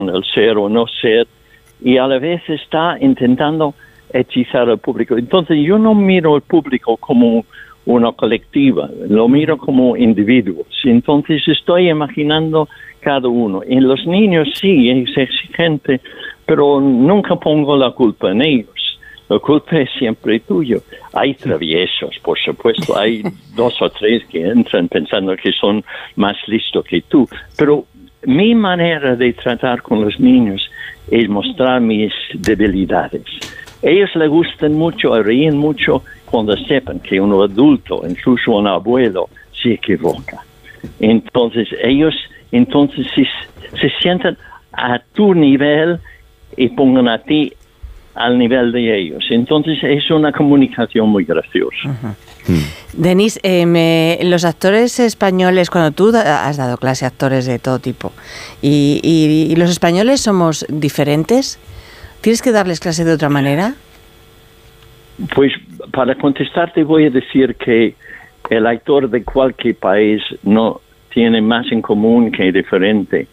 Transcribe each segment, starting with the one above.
el ser o no ser, y a la vez está intentando hechizar al público. Entonces yo no miro al público como una colectiva, lo miro como individuos. Entonces estoy imaginando cada uno. En los niños sí es exigente, pero nunca pongo la culpa en ellos. La culpa es siempre tuyo. Hay traviesos, por supuesto, hay 2 o 3 que entran pensando que son más listos que tú, pero mi manera de tratar con los niños es mostrar mis debilidades. Ellos les gustan mucho, ríen mucho cuando sepan que un adulto, incluso un abuelo, se equivoca. Entonces ellos se sientan a tu nivel y pongan a ti al nivel de ellos. Entonces es una comunicación muy graciosa. Denis, los actores españoles, cuando tú has dado clase a actores de todo tipo, y los españoles somos diferentes, ¿tienes que darles clase de otra manera? Pues para contestarte voy a decir que el actor de cualquier país no tiene más en común que diferente.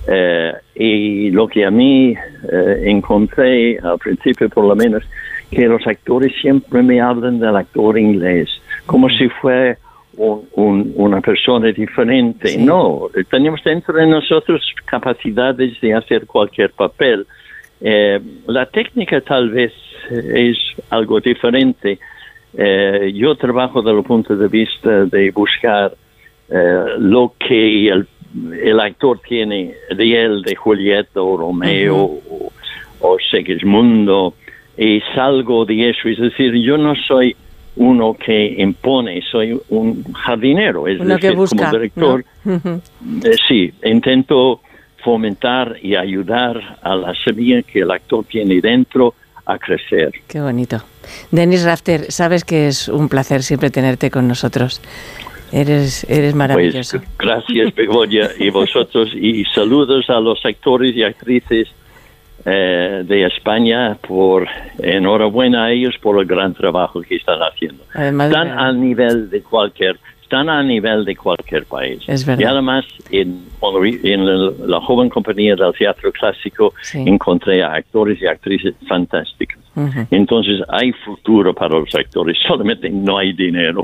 Y lo que a mí encontré al principio, por lo menos, que los actores siempre me hablan del actor inglés, como si fuera una persona diferente. Sí. No, tenemos dentro de nosotros capacidades de hacer cualquier papel. La técnica tal vez es algo diferente. Yo trabajo desde el punto de vista de buscar lo que el actor tiene de él, de Julieta o Romeo o Segismundo, y salgo de eso. Es decir, yo no soy uno que impone, soy un jardinero, es uno decir, que busca, como director, ¿no? Sí, intento fomentar y ayudar a la semilla que el actor tiene dentro a crecer. Qué bonito. Denis Rafter, sabes que es un placer siempre tenerte con nosotros. Eres maravilloso. Pues, gracias, Begoña, y vosotros, y saludos a los actores y actrices de España, enhorabuena a ellos por el gran trabajo que están haciendo. Están a nivel de cualquier país. Es verdad. Y además, en la joven compañía del teatro clásico, sí, encontré a actores y actrices fantásticos. Entonces, hay futuro para los actores, solamente no hay dinero.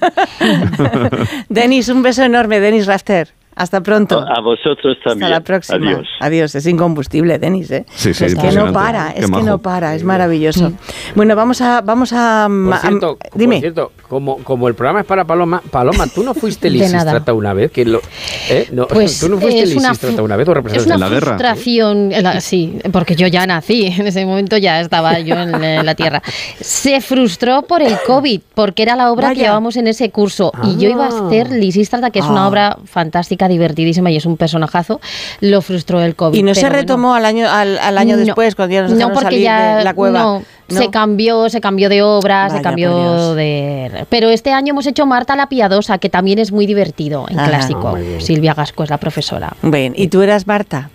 Denis, un beso enorme, Denis Rafter. Hasta pronto. A vosotros también. Hasta la próxima. Adiós. Adiós. Es incombustible, Denis, ¿eh? Sí, es que no para, es maravilloso. Bueno, vamos a dime. Por cierto, como el programa es para Paloma, tú no fuiste lisístrata una vez, pues tú no fuiste lisístrata una vez o representaste en la guerra. Es una frustración, sí, porque yo ya nací, en ese momento ya estaba yo en la tierra. Se frustró por el COVID, porque era la obra que llevábamos en ese curso, y yo iba a hacer lisístrata, que es una obra fantástica, divertidísima y es un personajazo. Lo frustró el COVID. ¿Y no se retomó al año después, cuando ya nos dejaron salir de la cueva? No. Se cambió de obra, se cambió de... Pero este año hemos hecho Marta la Piadosa, que también es muy divertido en clásico. Silvia Gasco es la profesora. Bien, ¿y tú eras Marta?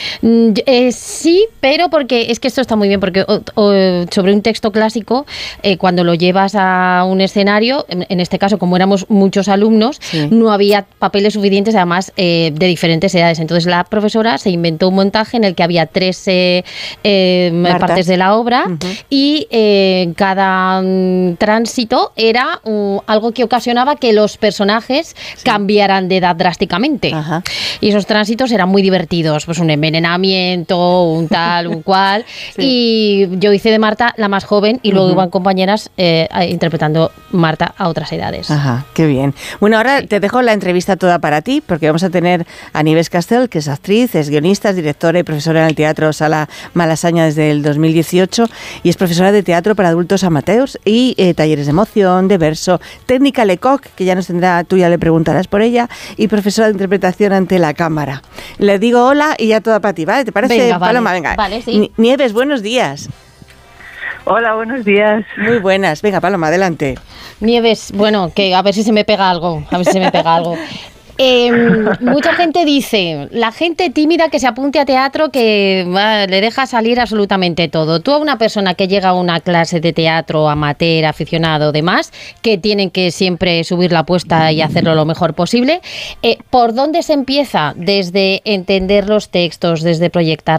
Sí, pero porque es que esto está muy bien, porque sobre un texto clásico, cuando lo llevas a un escenario, en este caso, como éramos muchos alumnos, no había papeles suficientes, además de diferentes edades. Entonces la profesora se inventó un montaje en el que había 3 partes de la obra, y cada tránsito era algo que ocasionaba que los personajes cambiaran de edad drásticamente. Y esos tránsitos eran muy divertidos, pues un envenenamiento, un tal, un cual. Y yo hice de Marta la más joven, y luego iban compañeras interpretando Marta a otras edades. Ajá, qué bien. Bueno, ahora te dejo la entrevista toda para ti, porque vamos a tener a Nieves Castel, que es actriz, es guionista, es directora y profesora en el Teatro Sala Malasaña desde el 2018, y es profesora de teatro para adultos amateurs y talleres de emoción, de verso, técnica Lecoq, que ya nos tendrá, tú ya le preguntarás por ella, y profesora de interpretación ante la cámara. Le digo hola y ya toda para ti, ¿vale? ¿Te parece, venga, Paloma? Venga. Vale, sí. Nieves, buenos días. Hola, buenos días. Muy buenas. Venga, Paloma, adelante. Nieves, bueno, que a ver si se me pega algo. Mucha gente dice, la gente tímida que se apunte a teatro, que le deja salir absolutamente todo. Tú, a una persona que llega a una clase de teatro amateur, aficionado, demás, que tienen que siempre subir la apuesta y hacerlo lo mejor posible, ¿por dónde se empieza? Desde entender los textos, desde proyectar